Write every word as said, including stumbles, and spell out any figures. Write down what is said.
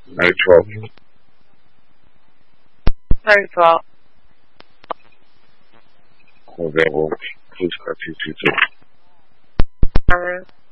nine twelve. nine twelve. Available. Please got two two two. Alright.